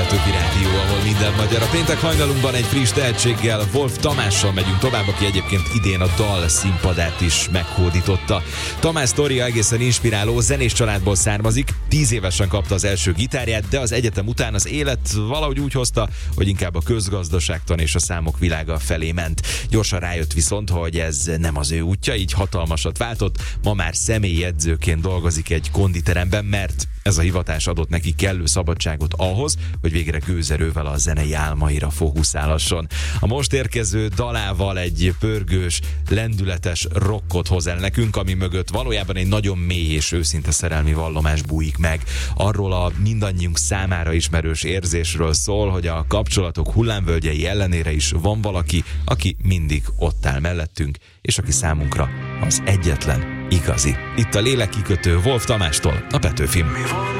Petőfi Rádió, ahol minden magyar. A péntek hajnalunkban egy friss tehetséggel, Wolf Tamással megyünk tovább, aki egyébként idén a dal színpadát is meghódította. Tamás sztoria egészen inspiráló, zenés családból származik, 10 évesen kapta az első gitárját, de az egyetem után az élet valahogy úgy hozta, hogy inkább a közgazdaságtan és a számok világa felé ment. Gyorsan rájött viszont, hogy ez nem az ő útja, így hatalmasat váltott, ma már személyi edzőként dolgozik egy konditeremben, mert ez a hivatás adott neki kellő szabadságot ahhoz, hogy végre gőzerővel a zenei álmaira fókuszálhasson. A most érkező dalával egy pörgős, lendületes rockot hoz el nekünk, ami mögött valójában egy nagyon mély és őszinte szerelmi vallomás bújik meg. Arról a mindannyiunk számára ismerős érzésről szól, hogy a kapcsolatok hullámvölgyei ellenére is van valaki, aki mindig ott áll mellettünk, és aki számunkra az egyetlen igazi. Itt a lélekkikötő Wolf Tamástól, a Petőfim.